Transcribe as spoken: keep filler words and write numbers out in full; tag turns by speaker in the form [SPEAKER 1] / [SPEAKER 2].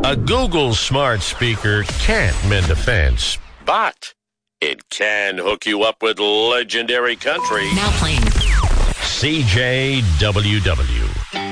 [SPEAKER 1] A Google smart speaker can't mend a fence, but it can hook you up with legendary country.
[SPEAKER 2] Now playing
[SPEAKER 1] C J W W.